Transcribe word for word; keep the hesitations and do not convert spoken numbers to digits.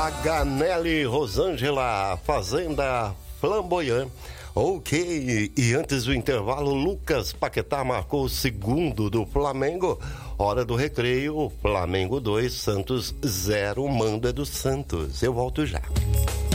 Paganelli, Rosângela, Fazenda Flamboyant. Ok, e antes do intervalo, Lucas Paquetá marcou o segundo do Flamengo. Hora do recreio, Flamengo dois, Santos zero, o mando é do Santos. Eu volto já.